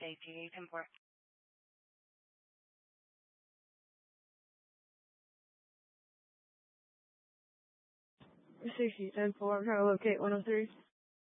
safety import. Safety 10-4, I'm trying to locate 103.